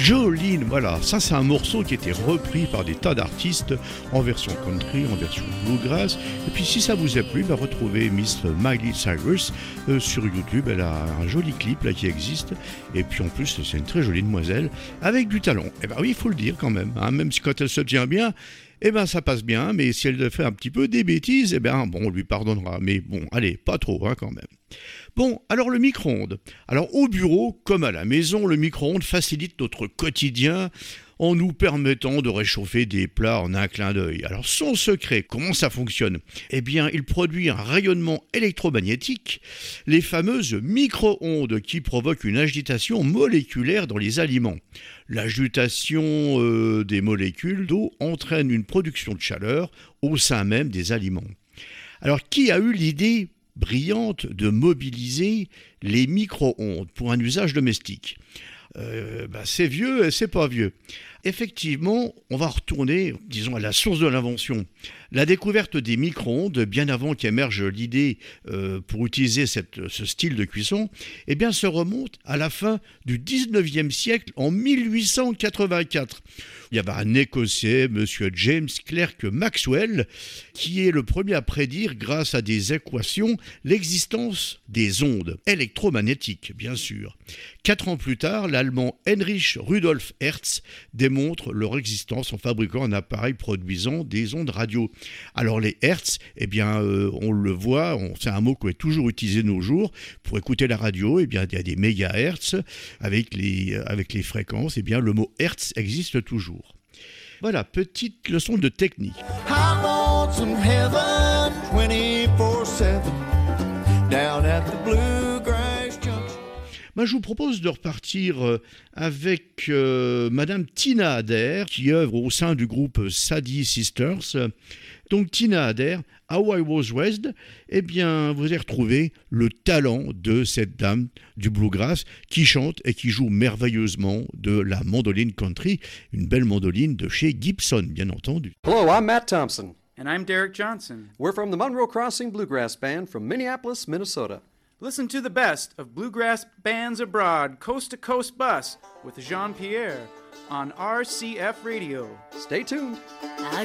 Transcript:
Jolene, voilà, ça c'est un morceau qui a été repris par des tas d'artistes en version country, en version bluegrass. Et puis si ça vous a plu, retrouvez Miss Miley Cyrus sur YouTube. Elle a un joli clip là qui existe. Et puis en plus, c'est une très jolie demoiselle avec du talent. Et oui, il faut le dire quand même, hein, même si quand elle se tient bien, ça passe bien. Mais si elle fait un petit peu des bêtises, on lui pardonnera. Mais bon, allez, pas trop hein, quand même. Bon, alors le micro-ondes. Alors au bureau, comme à la maison, le micro-ondes facilite notre quotidien en nous permettant de réchauffer des plats en un clin d'œil. Alors son secret, comment ça fonctionne ? Il produit un rayonnement électromagnétique, les fameuses micro-ondes qui provoquent une agitation moléculaire dans les aliments. L'agitation des molécules d'eau entraîne une production de chaleur au sein même des aliments. Alors qui a eu l'idée brillante de mobiliser les micro-ondes pour un usage domestique? C'est vieux et c'est pas vieux. Effectivement, on va retourner, disons, à la source de l'invention. La découverte des micro-ondes, bien avant qu'émerge l'idée pour utiliser ce style de cuisson, se remonte à la fin du 19e siècle, en 1884. Il y avait un Écossais, M. James Clerk Maxwell, qui est le premier à prédire, grâce à des équations, l'existence des ondes électromagnétiques, bien sûr. 4 ans plus tard, l'Allemand Heinrich Rudolf Hertz démontre leur existence en fabriquant un appareil produisant des ondes radio. Alors les Hertz, on le voit, c'est un mot qui est toujours utilisé de nos jours. Pour écouter la radio, il y a des mégahertz avec les fréquences. Le mot Hertz existe toujours. Voilà, petite leçon de technique. I want some heaven 24/7 down at the Bluegrass Junction. Je vous propose de repartir avec Madame Tina Adair, qui œuvre au sein du groupe Sadie Sisters. Donc Tina Adair, How I Was Raised, vous allez retrouver le talent de cette dame du bluegrass qui chante et qui joue merveilleusement de la mandoline country, une belle mandoline de chez Gibson, bien entendu. Hello, I'm Matt Thompson. And I'm Derek Johnson. We're from the Monroe Crossing Bluegrass Band from Minneapolis, Minnesota. Listen to the best of bluegrass bands abroad, coast to coast bus with Jean Pierre on RCF Radio. Stay tuned.